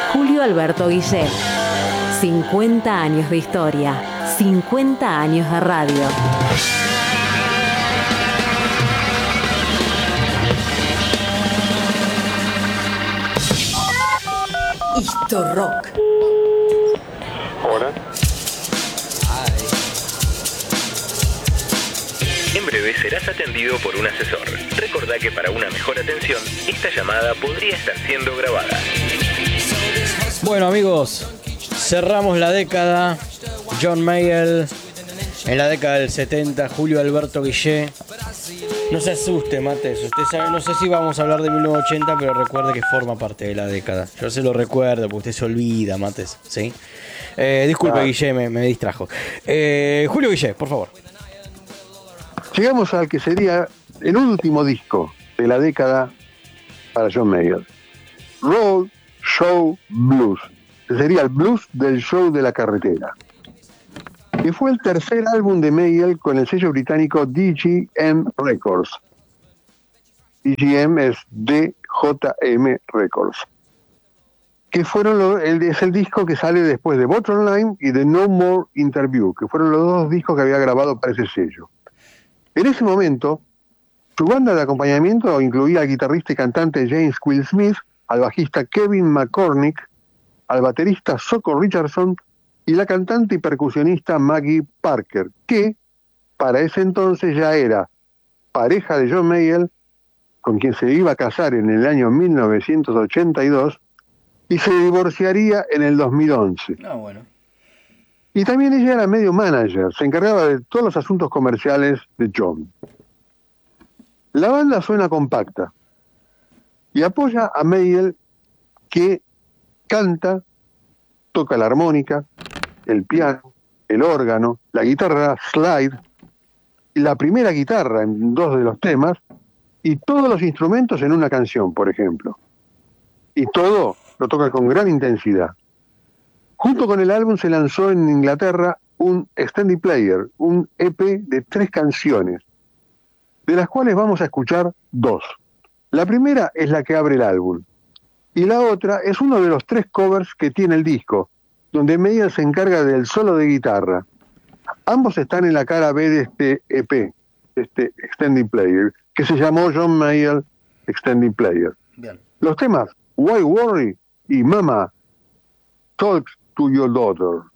Julio Alberto Guillé. 50 años de historia, 50 años de radio. Historrock. Hola. En breve serás atendido por un asesor. Recordá que para una mejor atención, esta llamada podría estar siendo grabada. Bueno, amigos, cerramos la década. John Mayall en la década del 70, Julio Alberto Guillé. No se asuste, Mates. Usted sabe, no sé si vamos a hablar de 1980, pero recuerde que forma parte de la década. Yo se lo recuerdo, porque usted se olvida, Mates, ¿sí? Disculpe, Guillé, me distrajo. Julio Guillé, por favor. Llegamos al que sería el último disco de la década para John Mayall. Road Show Blues. Que sería el blues del show de la carretera. Que fue el tercer álbum de Mayall con el sello británico DJM Records. DJM es DJM Records. Que fueron es el disco que sale después de Bottom Line y de No More Interview, que fueron los dos discos que había grabado para ese sello. En ese momento, su banda de acompañamiento incluía al guitarrista y cantante James Will Smith, al bajista Kevin McCormick, al baterista Soko Richardson y la cantante y percusionista Maggie Parker, que para ese entonces ya era pareja de John Mayall, con quien se iba a casar en el año 1982 y se divorciaría en el 2011. Bueno. Y también ella era medio manager, se encargaba de todos los asuntos comerciales de John. La banda suena compacta y apoya a Mayall, que canta, toca la armónica, el piano, el órgano, la guitarra slide, y la primera guitarra en dos de los temas, y todos los instrumentos en una canción, por ejemplo. Y todo lo toca con gran intensidad. Junto con el álbum se lanzó en Inglaterra un extended player, un EP de 3 canciones, de las cuales vamos a escuchar 2. La primera es la que abre el álbum, y la otra es uno de los 3 covers que tiene el disco, donde Mayall se encarga del solo de guitarra. Ambos están en la cara B de este EP, de este extended player, que se llamó John Mayall Extended Player. Bien. Los temas Why Worry y Mama Talk to Your Daughter.